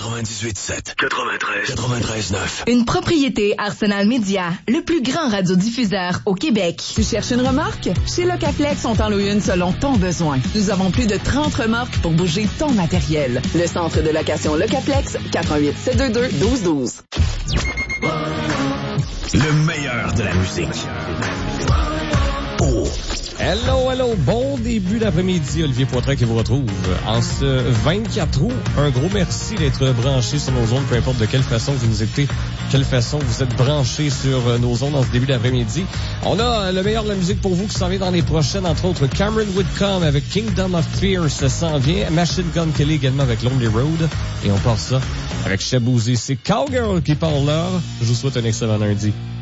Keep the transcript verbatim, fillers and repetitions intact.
quatre-vingt-dix-huit sept, quatre-vingt-treize, quatre-vingt-treize neuf. Une propriété Arsenal Média, le plus grand radiodiffuseur au Québec. Tu cherches une remorque? Chez Locaflex, on t'en loue une selon ton besoin. Nous avons plus de trente remorques pour bouger ton matériel. Le centre de location Locaflex, quatre un huit, sept deux deux, un deux un deux. Le meilleur de la musique. Oh. Hello, hello, bon début d'après-midi, Olivier Poitras qui vous retrouve en ce vingt-quatre août. Un gros merci d'être branché sur nos ondes, peu importe de quelle façon vous nous écoutez, quelle façon vous êtes branchés sur nos ondes en ce début d'après-midi. On a le meilleur de la musique pour vous qui s'en vient dans les prochaines, entre autres Cameron Whitcomb avec Kingdom of Fear, ça s'en vient, Machine Gun Kelly également avec Lonely Road, et on part ça avec Shaboozey. C'est Cowgirl qui parle là. Je vous souhaite un excellent lundi.